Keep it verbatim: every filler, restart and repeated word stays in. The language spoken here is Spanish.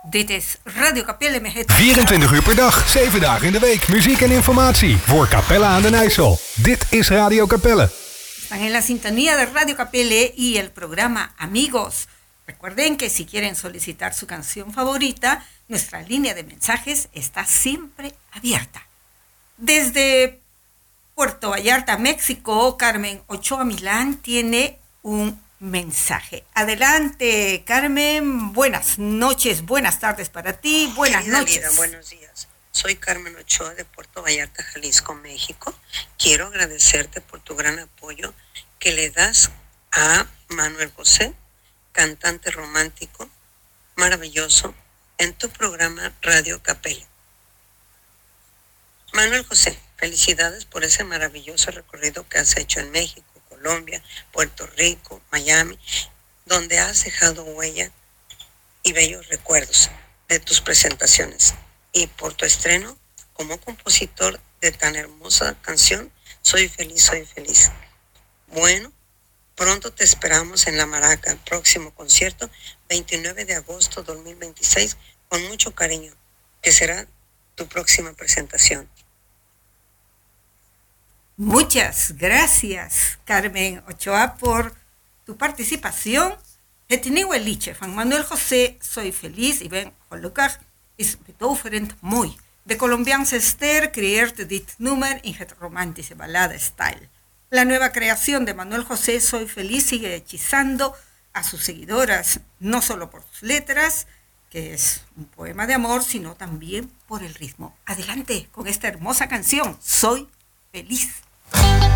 Dit is Radio Capelle met het... vierentwintig uur per dag, zeven dagen in de week. Muziek en informatie voor Capelle aan den IJssel. Dit is Radio Capelle. Están en la sintonía de Radio Capelle y el programa Amigos. Recuerden que si quieren solicitar su canción favorita, nuestra línea de mensajes está siempre abierta. Desde Puerto Vallarta, México, Carmen Ochoa Milán tiene un mensaje. Adelante, Carmen. Buenas noches, buenas tardes para ti. Buenas Querida noches. Vida, buenos días. Soy Carmen Ochoa de Puerto Vallarta, Jalisco, México. Quiero agradecerte por tu gran apoyo que le das a Manuel José, cantante romántico maravilloso, en tu programa Radio Capelle. Manuel José, felicidades por ese maravilloso recorrido que has hecho en México, Colombia, Puerto Rico, Miami, donde has dejado huella y bellos recuerdos de tus presentaciones. Y por tu estreno como compositor de tan hermosa canción, Soy feliz, soy feliz. Bueno, pronto te esperamos en La Maraca, el próximo concierto, veintinueve de agosto de dos mil veintiséis, con mucho cariño, que será tu próxima presentación. Muchas gracias, Carmen Ochoa, por tu participación. Het nieuwe liedje van Manuel José, Soy feliz, y ben gelukkig, is betoverend mooi. De Colombiaanse ster creëerde dit nummer in het romantische ballade-style. La nueva creación de Manuel José, Soy feliz, sigue hechizando a sus seguidoras, no solo por sus letras, que es un poema de amor, sino también por el ritmo. Adelante con esta hermosa canción, Soy feliz.